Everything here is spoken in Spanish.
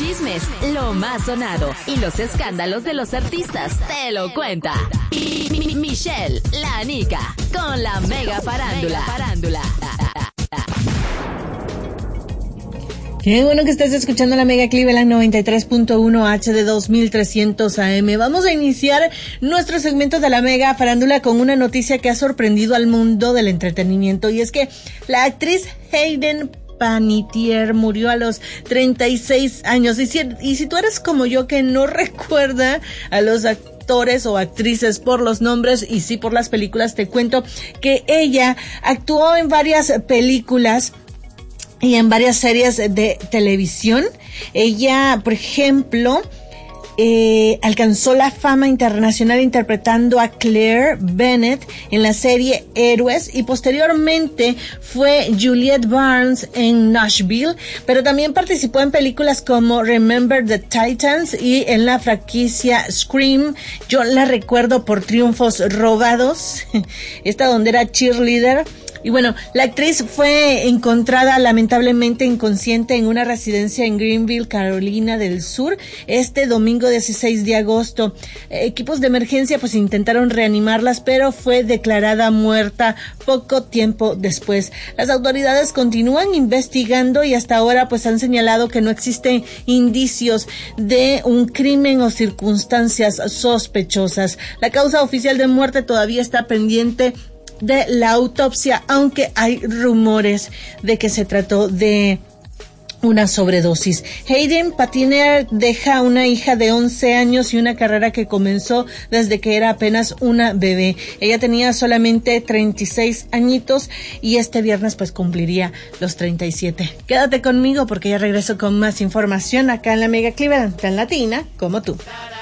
chismes, lo más sonado y los escándalos de los artistas te lo cuenta Michelle, la Anica, con la Mega Farándula. Qué bueno que estés escuchando la Mega Cleveland 93.1 HD 2300 AM. Vamos a iniciar nuestro segmento de la Mega Farándula con una noticia que ha sorprendido al mundo del entretenimiento, y es que la actriz Hayden Panettiere murió a los 36 años. Y si tú eres como yo, que no recuerda a los actores o actrices por los nombres y sí por las películas, te cuento que ella actuó en varias películas y en varias series de televisión. Ella, por ejemplo, alcanzó la fama internacional interpretando a Claire Bennett en la serie Héroes, y posteriormente fue Juliette Barnes en Nashville, pero también participó en películas como Remember the Titans y en la franquicia Scream. Yo la recuerdo por Triunfos Robados, esta donde era cheerleader. Y bueno, la actriz fue encontrada lamentablemente inconsciente en una residencia en Greenville, Carolina del Sur, este domingo 16 de agosto. Equipos de emergencia pues intentaron reanimarlas, pero fue declarada muerta poco tiempo después. Las autoridades continúan investigando y hasta ahora pues han señalado que no existen indicios de un crimen o circunstancias sospechosas. La causa oficial de muerte todavía está pendiente de la autopsia, aunque hay rumores de que se trató de una sobredosis. Hayden Panettiere deja una hija de 11 años y una carrera que comenzó desde que era apenas una bebé. Ella tenía solamente 36 añitos y este viernes pues cumpliría los 37. Quédate conmigo porque ya regreso con más información acá en la Mega Cleveland, tan latina como tú.